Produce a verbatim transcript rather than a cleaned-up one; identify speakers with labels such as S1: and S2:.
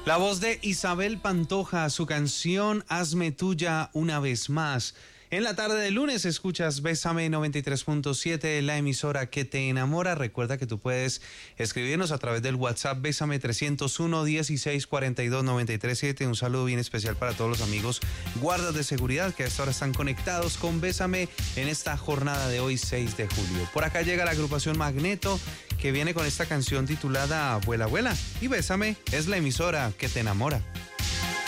S1: La voz de Isabel Pantoja, su canción Hazme Tuya una vez más. En la tarde de lunes escuchas Bésame noventa y tres punto siete, la emisora que te enamora. Recuerda que tú puedes escribirnos a través del WhatsApp Bésame trescientos uno, dieciséis, cuarenta y dos, noventa y tres siete. Un saludo bien especial para todos los amigos guardas de seguridad que a esta hora están conectados con Bésame en esta jornada de hoy, seis de julio. Por acá llega la agrupación Magneto, que viene con esta canción titulada Vuela, Vuela. Y Bésame es la emisora que te enamora.